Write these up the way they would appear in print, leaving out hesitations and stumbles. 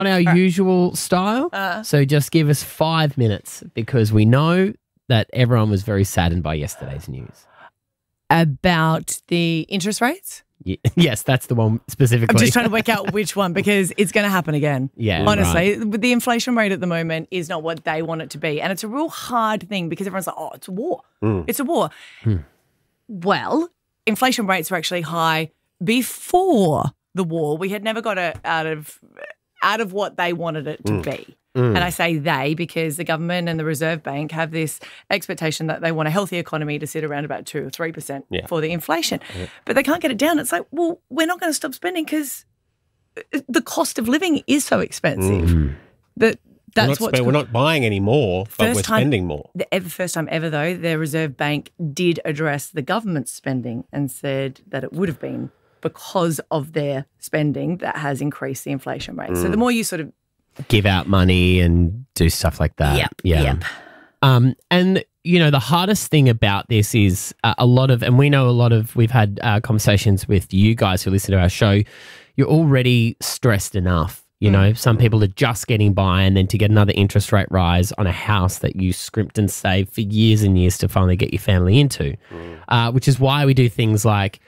on our usual style. So just give us 5 minutes because we know that everyone was very saddened by yesterday's news. About the interest rates? Yes, that's the one specifically. I'm just trying to work out which one because it's going to happen again. Yeah, honestly, the inflation rate at the moment is not what they want it to be. And it's a real hard thing because everyone's like, oh, it's a war. It's a war. Well, inflation rates were actually high before the war. We had never got it out of what they wanted it to be. And I say they because the government and the Reserve Bank have this expectation that they want a healthy economy to sit around about 2 or 3% for the inflation. But they can't get it down. It's like, well, we're not going to stop spending because the cost of living is so expensive. We're not buying any more, but we're spending more. The first time ever, though, the Reserve Bank did address the government's spending and said that it would have been because of their spending that has increased the inflation rate. So the more you sort of give out money and do stuff like that. Yep. And, you know, the hardest thing about this is we've had conversations with you guys who listen to our show. You're already stressed enough. You know, some people are just getting by, and then to get another interest rate rise on a house that you scrimped and saved for years and years to finally get your family into, which is why we do things like,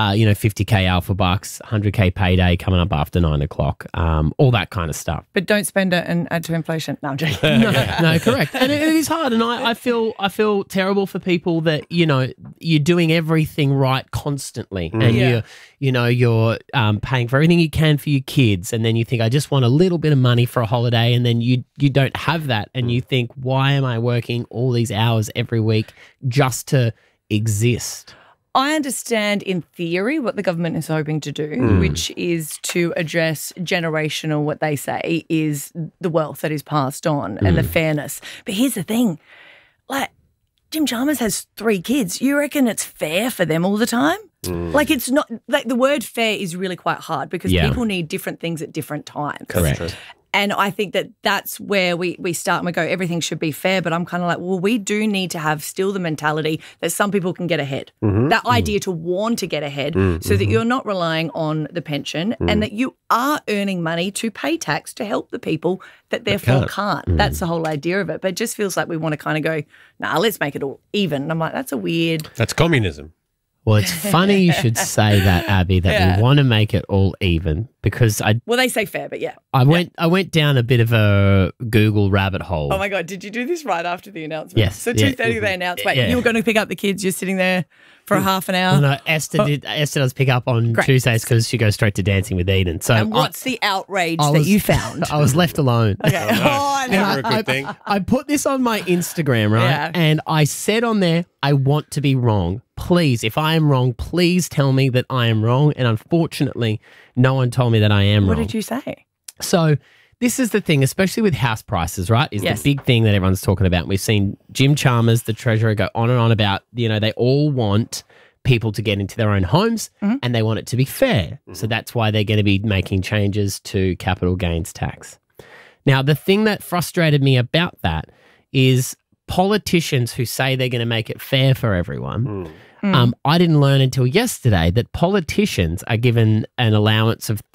50K alpha bucks, 100K payday coming up after 9 o'clock, all that kind of stuff. But don't spend it and add to inflation. No, I'm joking. No, correct. And it is hard. And I feel terrible for people that, you know, you're doing everything right constantly. And you're paying for everything you can for your kids. And then you think, I just want a little bit of money for a holiday. And then you don't have that. And you think, why am I working all these hours every week just to exist? I understand in theory what the government is hoping to do, which is to address generational, what they say is the wealth that is passed on and the fairness. But here's the thing, like Jim Chalmers has 3 kids. You reckon it's fair for them all the time? Like it's not, like the word fair is really quite hard because people need different things at different times. Correct. And I think that that's where we start and we go, everything should be fair. But I'm kind of like, well, we do need to have still the mentality that some people can get ahead. That idea to want to get ahead so that you're not relying on the pension and that you are earning money to pay tax to help the people that therefore can't. That's the whole idea of it. But it just feels like we want to kind of go, nah, let's make it all even. And I'm like, that's That's communism. Well, it's funny you should say that, Abby, that we want to make it all even because Well, they say fair, but I went down a bit of a Google rabbit hole. Oh, my God. Did you do this right after the announcement? Yes. So 2:30 they announced, you were going to pick up the kids, you're sitting there for a half an hour. No, Esther does pick up on Tuesdays because she goes straight to Dancing with Eden. So and what's the outrage that you found? I was left alone. Okay. Never a good thing. I put this on my Instagram, right? Yeah. And I said on there, I want to be wrong. Please, if I am wrong, please tell me that I am wrong. And unfortunately, no one told me that I am wrong. What did you say? So this is the thing, especially with house prices, right, is the big thing that everyone's talking about. We've seen Jim Chalmers, the Treasurer, go on and on about, you know, they all want people to get into their own homes and they want it to be fair. So that's why they're going to be making changes to capital gains tax. Now, the thing that frustrated me about that is politicians who say they're going to make it fair for everyone. I didn't learn until yesterday that politicians are given an allowance of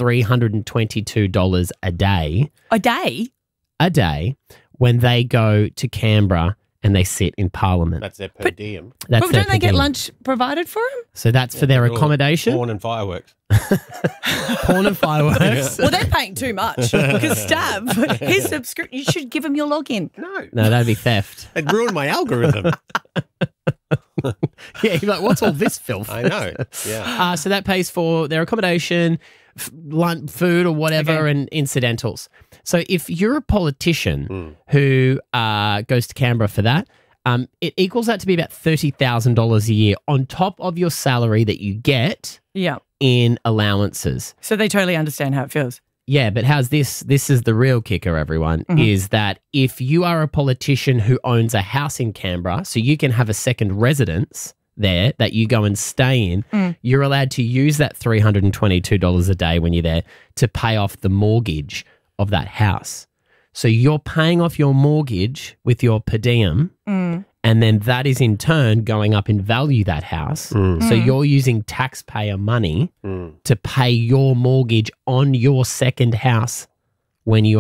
$322 a day. A day? A day when they go to Canberra and they sit in Parliament. That's their per diem. But don't they get lunch provided for them? So that's for their accommodation? Porn and fireworks. Porn and fireworks. Well, they're paying too much because Stav, his subscription, you should give him your login. No, that'd be theft. It'd ruin my algorithm. Yeah, you're like, what's all this filth? I know. Yeah. So that pays for their accommodation, lunch, food or whatever, and incidentals. So if you're a politician who goes to Canberra for that, it equals that to be about $30,000 a year on top of your salary that you get in allowances. So they totally understand how it feels. Yeah, but how's this? This is the real kicker, everyone, is that if you are a politician who owns a house in Canberra, so you can have a second residence there that you go and stay in, you're allowed to use that $322 a day when you're there to pay off the mortgage of that house. So you're paying off your mortgage with your per diem, and then that is in turn going up in value, that house. So you're using taxpayer money to pay your mortgage on your second house when you